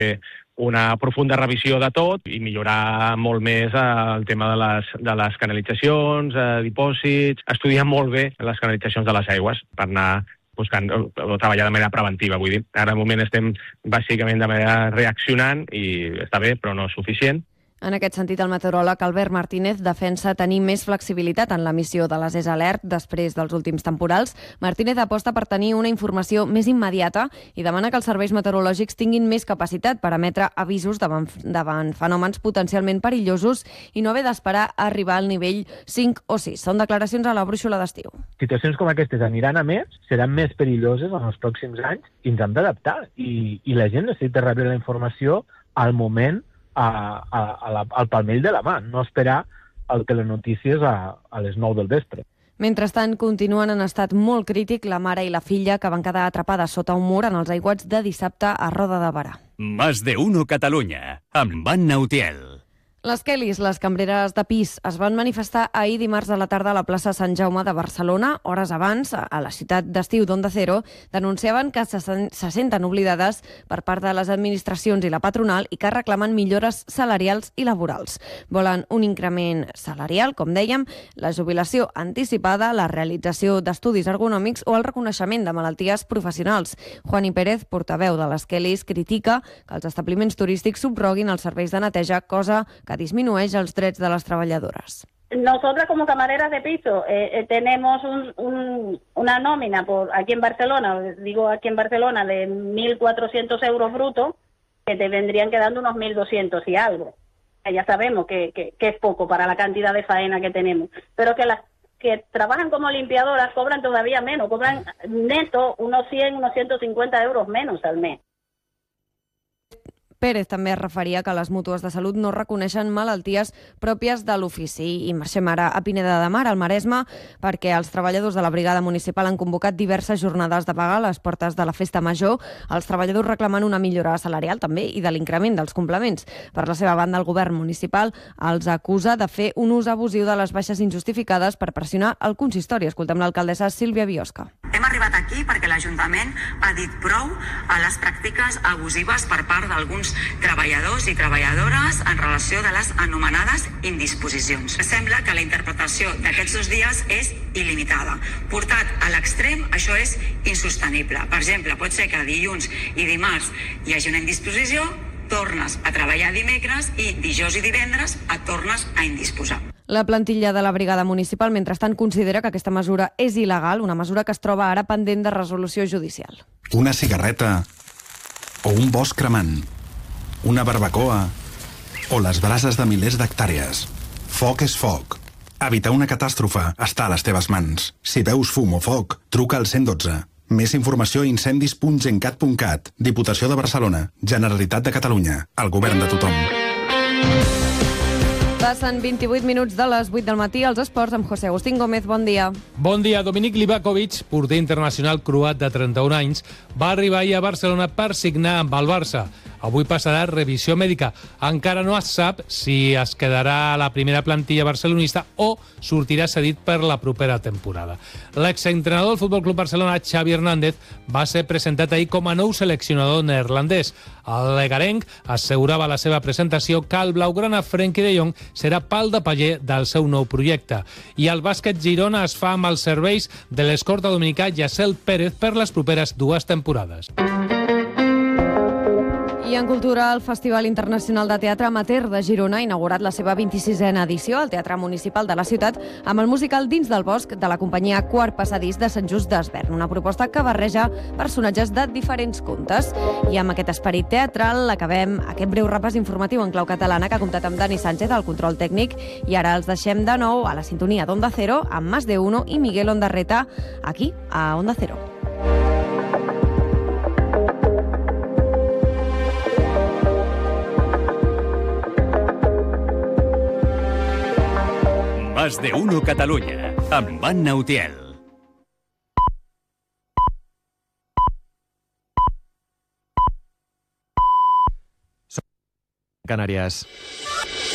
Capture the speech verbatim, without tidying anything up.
una profunda revisió de tot i millorar molt més el tema de les, de les canalitzacions, dipòsits, estudiar molt bé les canalitzacions de les aigües per anar buscant o, o treballar de manera preventiva. Vull dir, ara al moment estem bàsicament de manera reaccionant i està bé, però no és suficient. En aquest sentit, el meteoròleg Albert Martínez defensa tenir més flexibilitat en l'emissió de les E S Alert després dels últims temporals. Martínez aposta per tenir una informació més immediata i demana que els serveis meteorològics tinguin més capacitat per emetre avisos davant, davant fenòmens potencialment perillosos i no haver d'esperar a arribar al nivell cinc o sis. Són declaracions a la brúixola d'estiu. Situacions com aquestes aniran a més, seran més perilloses en els pròxims anys i ens hem d'adaptar. I, i la gent necessita rebre la informació al moment A, a, a la, al palmell de la mà, no esperar el telenotícies a, a les nou del vespre. Mentrestant, continuen en estat molt crític la mare i la filla que van quedar atrapades sota un mur en els aiguats de dissabte a Roda de Berà. Más de uno Catalunya, amb Anna Utiel. Les Kellys, les cambreres de pis, es van manifestar ahir dimarts a la tarda a la plaça Sant Jaume de Barcelona. Hores abans, a la ciutat d'estiu d'Onda Cero, denunciaven que se, se senten oblidades per part de les administracions i la patronal i que reclamen millores salarials i laborals. Volen un increment salarial, com dèiem, la jubilació anticipada, la realització d'estudis ergonòmics o el reconeixement de malalties professionals. Juani Pérez, portaveu de les Kellys, critica que els establiments turístics subroguin els serveis de neteja, cosa que que disminueix els drets de les treballadores. Nosotras como camareras de piso eh, eh, tenemos un, un, una nómina por aquí en Barcelona, digo aquí en Barcelona, de mil cuatrocientos euros brutos, que te vendrían quedando unos mil doscientos y algo. Ya sabemos que, que, que es poco para la cantidad de faena que tenemos, pero que las que trabajan como limpiadoras cobran todavía menos, cobran neto unos cien, unos ciento cincuenta euros menos al mes. Pérez també es referia que les mútues de salut no reconeixen malalties pròpies de l'ofici. I marxem ara a Pineda de Mar, al Maresme, perquè els treballadors de la brigada municipal han convocat diverses jornades de vaga a les portes de la Festa Major. Els treballadors reclamen una millora salarial també i de l'increment dels complements. Per la seva banda, el govern municipal els acusa de fer un ús abusiu de les baixes injustificades per pressionar el consistori. Escoltem l'alcaldessa Sílvia Biosca. Hem arribat aquí perquè l'Ajuntament ha dit prou a les pràctiques abusives per part d'alguns treballadors i treballadores en relació de les anomenades indisposicions. Sembla que la interpretació d'aquests dos dies és il·limitada. Portat a l'extrem, això és insostenible. Per exemple, pot ser que dilluns i dimarts hi hagi una indisposició, tornes a treballar dimecres i dijous i divendres et tornes a indisposar. La plantilla de la brigada municipal, mentrestant, considera que aquesta mesura és il·legal, una mesura que es troba ara pendent de resolució judicial. Una cigarreta o un bosc cremant, una barbacoa o les brases de milers d'hectàrees. Foc és foc. Evitar una catàstrofe està a les teves mans. Si veus fum o foc, truca al cent i dotze. Més informació a incendis punt gencat punt cat. Diputació de Barcelona. Generalitat de Catalunya. El govern de tothom. Passen vint-i-vuit minuts de les vuit del matí als esports amb José Agustín Gómez. Bon dia. Bon dia. Dominic Livakovic, porter internacional croat de trenta-un anys, va arribar ahir a Barcelona per signar amb el Barça. Avui passarà revisió mèdica. Encara no es sap si es quedarà a la primera plantilla barcelonista o sortirà cedit per la propera temporada. L'exentrenador del Futbol Club Barcelona, Xavi Hernández, va ser presentat ahir com a nou seleccionador neerlandès. El legarenc assegurava a la seva presentació que el blaugrana Frenkie de Jong serà pal de paller del seu nou projecte. I el bàsquet Girona es fa amb els serveis de l'escorta dominicà Yacel Pérez per les properes dues temporades. I en cultura, el Festival Internacional de Teatre Amateur de Girona ha inaugurat la seva vint-i-sisena edició al Teatre Municipal de la ciutat amb el musical Dins del Bosc de la companyia Quart Passadís de Sant Just d'Esvern, una proposta que barreja personatges de diferents contes. I amb aquest esperit teatral acabem aquest breu repàs informatiu en clau catalana que ha comptat amb Dani Sánchez al control tècnic i ara els deixem de nou a la sintonia d'Onda Cero amb Más de Uno i Miguel Ondarreta aquí a Onda Cero. Más de Uno Catalunya, amb Anna Utiel. Canàries.